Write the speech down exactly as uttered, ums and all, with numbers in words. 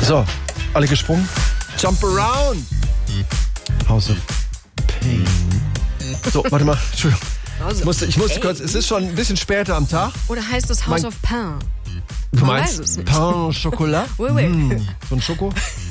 So, alle gesprungen. Jump around. House of Pain. So, warte mal. Entschuldigung. Ich musste, ich musste kurz, es ist schon ein bisschen später am Tag. Oder heißt es House mein, of Pain? Du meinst Pain au Chocolat? Oui, oui. Mm, so ein Schoko?